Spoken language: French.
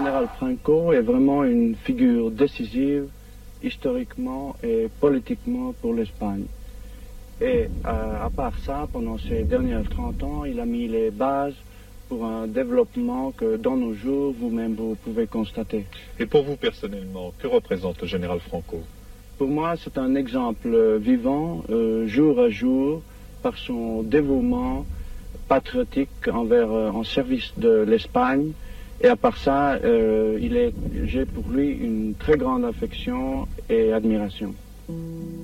général Franco est vraiment une figure décisive historiquement et politiquement pour l'Espagne. Et à part ça, pendant ces derniers 30 ans, il a mis les bases pour un développement que dans nos jours, vous-même, vous pouvez constater. Et pour vous personnellement, que représente le général Franco? Pour moi, c'est un exemple vivant, jour à jour, par son dévouement patriotique en service de l'Espagne. Et à part ça, j'ai pour lui une très grande affection et admiration.